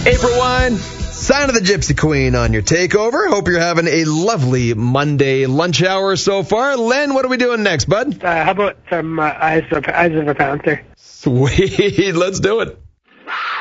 April Wine, Sign of the Gypsy Queen on your takeover. Hope you're having a lovely Monday lunch hour so far. Len, what are we doing next, bud? How about some Eyes of a Panther? Sweet, let's do it.